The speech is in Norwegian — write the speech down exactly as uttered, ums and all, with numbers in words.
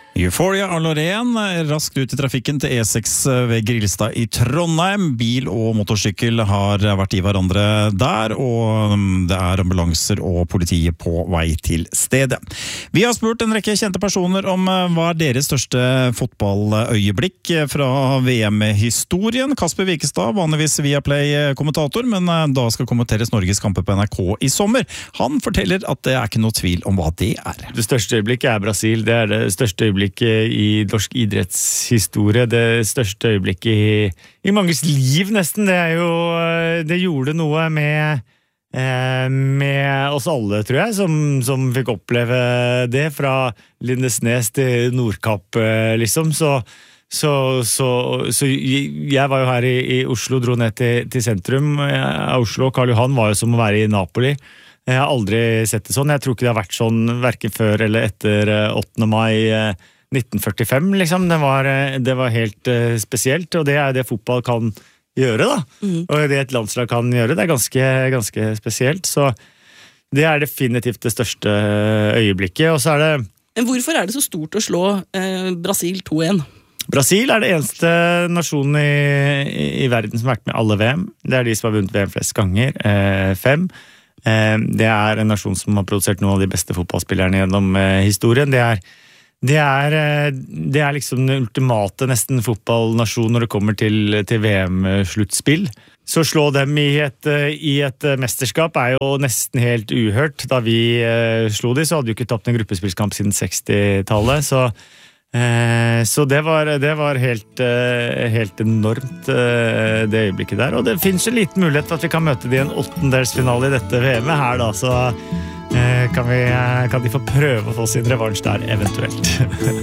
Euphoria av Loreen, raskt ut i trafikken til E seks ved Grilstad i Trondheim. Bil og motorsykkel har vært i hverandre der, og det er ambulanser og politiet på vei til stedet. Vi har spurt en rekke kjente personer om hva er deres største fotballøyeblikk fra V M-historien. Kasper Wikestad, vanligvis Viaplay-kommentator, men da skal kommenteres Norges kamper på N R K i sommer. Han forteller at det er ikke noe tvil om hva det er. Det største øyeblikket er Brasil. Det er det største øyeblikket i norsk idrettshistorie, det største øyeblikket i, i manges liv nesten. Det er jo, det gjorde noe med, eh, med oss alle, tror jeg, som, som fikk oppleve det fra Lindesnes til Nordkapp, eh, liksom. Så, så, så, så jeg var jo her i, i Oslo, dro ned til, til sentrum av Oslo. Karl Johan var jo som å være i Napoli. Jeg har aldri sett det sånn. Jeg tror ikke det har vært sånn hverken før eller etter åttende mai nitten førtifem, liksom. Det var, det var helt uh, spesielt, og det er det fotball kan gjøre, da. Mm. Og det et landslag kan gjøre, det er ganske, ganske spesielt. Så det er definitivt det største øyeblikket, og så er det... Men hvorfor er det så stort å slå eh, Brasil to en? Brasil er det eneste nasjonen i, i, i verden som har vært med alle V M. Det er de som har vunnet V M flest ganger, eh, fem. Eh, det er en nasjon som har produsert noen av de beste fotballspillerne gjennom eh, historien. Det er Det er, det er liksom den ultimate nesten fotballnasjon når det kommer til, til V M-sluttspill. Så slå dem i et, i et mesterskap er jo nesten helt uhørt. Da vi eh, slo de, så hadde vi jo ikke tapt en gruppespillskamp siden sekstitallet. Så, eh, så det var, det var helt, eh, helt enormt, eh, det øyeblikket der. Og det finnes en liten mulighet for at vi kan møte de i en åttendelsfinale i dette V M-et her, da. Så Kan, vi, kan de få prøve å få sin revansj der, eventuelt.